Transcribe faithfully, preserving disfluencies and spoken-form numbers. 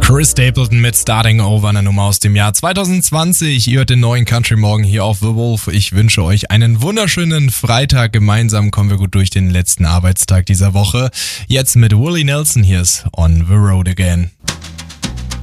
Chris Stapleton mit Starting Over, eine Nummer aus dem Jahr zwanzig zwanzig. Ihr hört den neuen Country Morgen hier auf The Wolf. Ich wünsche euch einen wunderschönen Freitag. Gemeinsam kommen wir gut durch den letzten Arbeitstag dieser Woche. Jetzt mit Willie Nelson, hier ist On the Road Again.